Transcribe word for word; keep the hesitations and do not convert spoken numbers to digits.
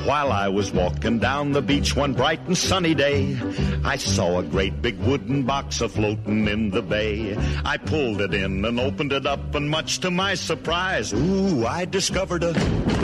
While I was walking down the beach one bright and sunny day, I saw a great big wooden box a-floating in the bay. I pulled it in and opened it up, and much to my surprise, ooh, I discovered a